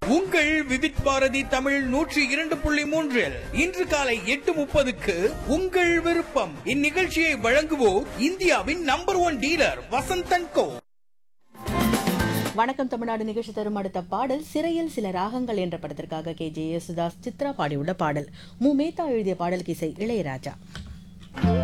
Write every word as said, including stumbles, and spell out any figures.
உங்கள் விவித் பாரதி தமிழ் நூற்றி இரண்டு புள்ளி மூன்றில் இன்று காலை எட்டு முப்பதுக்கு உங்கள் விருப்பம். இந்நிகழ்ச்சியை வழங்குவோர் இந்தியாவின் நம்பர் ஒன் டீலர் வசந்தன் கோ. வணக்கம் தமிழ்நாடு நிகழ்ச்சி தரும் அடுத்த பாடல் சிறையில் சில ராகங்கள் என்ற படத்திற்காக கே ஜே யேசுதாஸ் சித்ரா பாடியுள்ள பாடல். மு மேத்தா எழுதிய பாடலுக்கு இசை இளையராஜா.